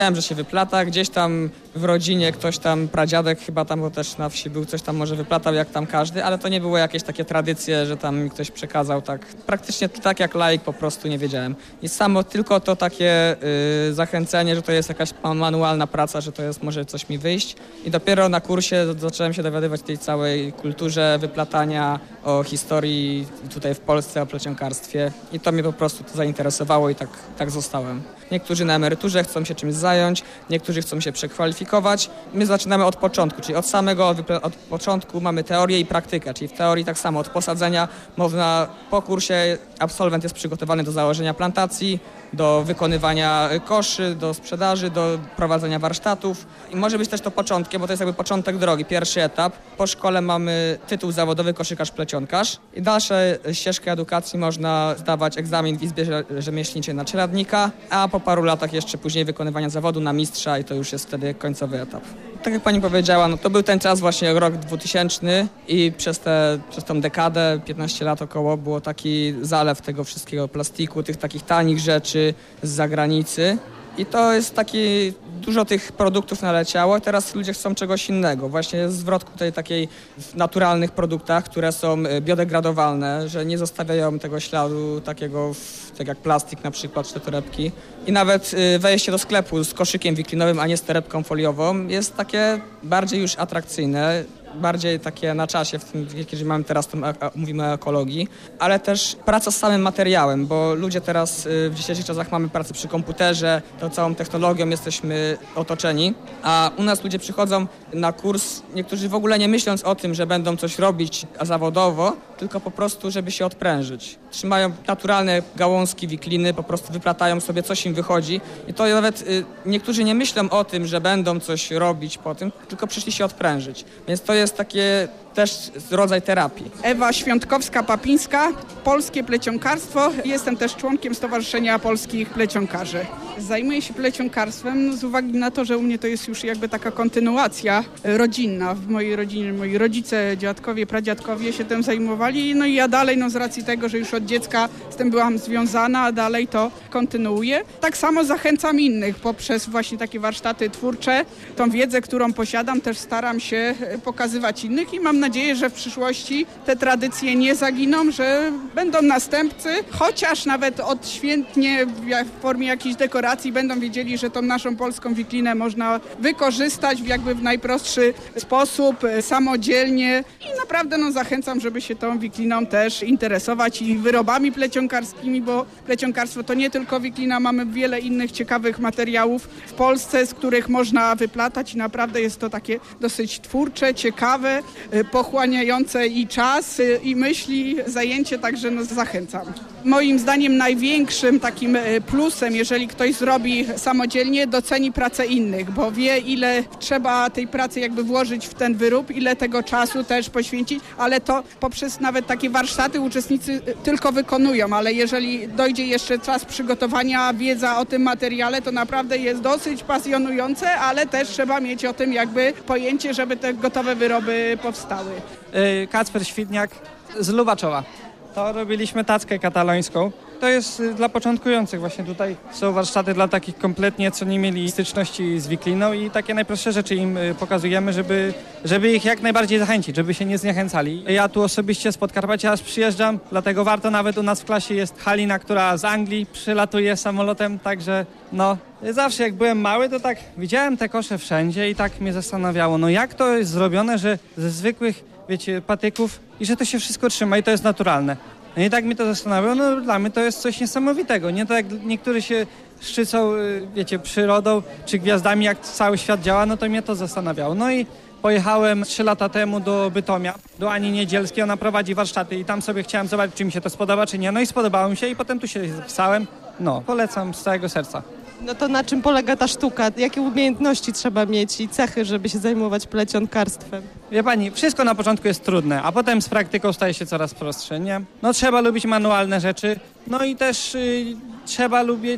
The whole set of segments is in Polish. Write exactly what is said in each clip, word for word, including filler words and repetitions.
Wiem, że się wyplata, gdzieś tam w rodzinie ktoś tam, pradziadek chyba tam, bo też na wsi był, coś tam może wyplatał jak tam każdy, ale to nie było jakieś takie tradycje, że tam mi ktoś przekazał tak. Praktycznie tak jak laik po prostu nie wiedziałem. I samo tylko to takie y, zachęcenie, że to jest jakaś manualna praca, że to jest może coś mi wyjść. I dopiero na kursie zacząłem się dowiadywać tej całej kulturze wyplatania, o historii tutaj w Polsce, o plecionkarstwie. I to mnie po prostu to zainteresowało i tak, tak zostałem. Niektórzy na emeryturze chcą się czymś zająć, niektórzy chcą się przekwalifikować. My zaczynamy od początku, czyli od samego od początku mamy teorię i praktykę, czyli w teorii tak samo od posadzenia można po kursie absolwent jest przygotowany do założenia plantacji, do wykonywania koszy, do sprzedaży, do prowadzenia warsztatów. I może być też to początkiem, bo to jest jakby początek drogi, pierwszy etap. Po szkole mamy tytuł zawodowy koszykarz-plecionkarz i dalsze ścieżki edukacji można zdawać egzamin w Izbie Rzemieślniczej na czeladnika, a po paru latach jeszcze później wykonywania zawodu na mistrza i to już jest wtedy końcowy etap. Tak jak pani powiedziała, no to był ten czas właśnie rok dwutysięczny i przez, te, przez tą dekadę, piętnaście lat około, było taki zalew tego wszystkiego plastiku, tych takich tanich rzeczy z zagranicy. I to jest taki, dużo tych produktów naleciało, teraz ludzie chcą czegoś innego. Właśnie jest zwrot tutaj takiej w naturalnych produktach, które są biodegradowalne, że nie zostawiają tego śladu takiego, w, tak jak plastik na przykład, czy te torebki. I nawet wejście do sklepu z koszykiem wiklinowym, a nie z torebką foliową jest takie bardziej już atrakcyjne. Bardziej takie na czasie, w tym, kiedy mamy teraz, tą, mówimy o ekologii, ale też praca z samym materiałem, bo ludzie teraz w dzisiejszych czasach mamy pracę przy komputerze, to całą technologią jesteśmy otoczeni, a u nas ludzie przychodzą na kurs, niektórzy w ogóle nie myśląc o tym, że będą coś robić zawodowo, tylko po prostu, żeby się odprężyć. Trzymają naturalne gałązki, wikliny, po prostu wyplatają sobie, coś im wychodzi i to nawet y, niektórzy nie myślą o tym, że będą coś robić po tym, tylko przyszli się odprężyć. Więc to jest takie też rodzaj terapii. Ewa Świątkowska-Papińska, Polskie Plecionkarstwo. Jestem też członkiem Stowarzyszenia Polskich Plecionkarzy. Zajmuję się plecionkarstwem z uwagi na to, że u mnie to jest już jakby taka kontynuacja rodzinna. W mojej rodzinie moi rodzice, dziadkowie, pradziadkowie się tym zajmowali. No i ja dalej, no z racji tego, że już od dziecka z tym byłam związana, a dalej to kontynuuję. Tak samo zachęcam innych poprzez właśnie takie warsztaty twórcze. Tą wiedzę, którą posiadam, też staram się pokazywać innych i mam nadzieję, że w przyszłości te tradycje nie zaginą, że będą następcy, chociaż nawet odświętnie w formie jakichś dekoracji będą wiedzieli, że tą naszą polską wiklinę można wykorzystać w jakby w najprostszy sposób, samodzielnie i naprawdę no, zachęcam, żeby się tą wikliną też interesować i wyrobami plecionkarskimi, bo plecionkarstwo to nie tylko wiklina, mamy wiele innych ciekawych materiałów w Polsce, z których można wyplatać i naprawdę jest to takie dosyć twórcze, ciekawe, pochłaniające i czas, i myśli, zajęcie, także no, zachęcam. Moim zdaniem największym takim plusem, jeżeli ktoś zrobi samodzielnie, doceni pracę innych, bo wie, ile trzeba tej pracy jakby włożyć w ten wyrób, ile tego czasu też poświęcić, ale to poprzez nawet takie warsztaty uczestnicy tylko wykonują, ale jeżeli dojdzie jeszcze czas przygotowania, wiedza o tym materiale, to naprawdę jest dosyć pasjonujące, ale też trzeba mieć o tym jakby pojęcie, żeby te gotowe wyroby powstały. Kacper Świdniak z Lubaczowa. To robiliśmy tackę katalońską. To jest dla początkujących właśnie tutaj. Są warsztaty dla takich kompletnie, co nie mieli styczności z wikliną i takie najprostsze rzeczy im pokazujemy, żeby, żeby ich jak najbardziej zachęcić, żeby się nie zniechęcali. Ja tu osobiście z Podkarpacia aż przyjeżdżam, dlatego warto nawet u nas w klasie jest Halina, która z Anglii przylatuje samolotem, także no zawsze jak byłem mały, to tak widziałem te kosze wszędzie i tak mnie zastanawiało, no jak to jest zrobione, że ze zwykłych, wiecie, patyków i że to się wszystko trzyma i to jest naturalne. No i tak mnie to zastanawiało, no dla mnie to jest coś niesamowitego, nie tak jak niektórzy się szczycą, wiecie, przyrodą czy gwiazdami, jak cały świat działa, no to mnie to zastanawiało. No i pojechałem trzy lata temu do Bytomia, do Ani Niedzielskiej, ona prowadzi warsztaty i tam sobie chciałem zobaczyć, czy mi się to spodoba, czy nie. No i spodobało mi się i potem tu się zapisałem. No, polecam z całego serca. No to na czym polega ta sztuka? Jakie umiejętności trzeba mieć i cechy, żeby się zajmować plecionkarstwem? Wie pani, wszystko na początku jest trudne, a potem z praktyką staje się coraz prostsze, nie? No trzeba lubić manualne rzeczy, no i też y, trzeba lubić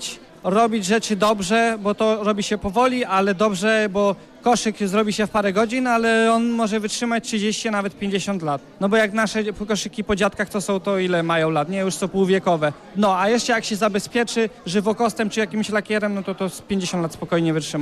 robić rzeczy dobrze, bo to robi się powoli, ale dobrze, bo koszyk zrobi się w parę godzin, ale on może wytrzymać trzydzieści, nawet pięćdziesiąt lat. No bo jak nasze koszyki po dziadkach to są, to ile mają lat, nie? Już są półwiekowe. No a jeszcze jak się zabezpieczy żywokostem czy jakimś lakierem, no to to z pięćdziesiąt lat spokojnie wytrzyma.